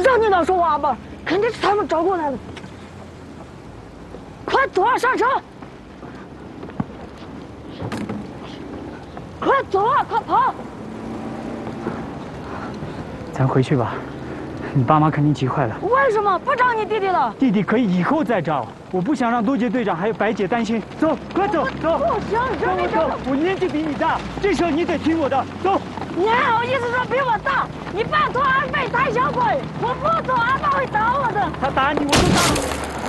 叫你老说话吧，肯定是他们找过来的。快坐上车！快走啊，快跑！ 咱回去吧，你爸妈肯定急坏了。 为什么不找你弟弟了？ 弟弟可以以后再找，我不想让多杰队长还有白姐担心。走，快走，走！ 不行， 跟我走，我年纪比你大，这事你得听我的。走！ 你还好意思说比我大？你拜托安倍胆小鬼！我不走，阿爸会打我的。 他打你，我就打。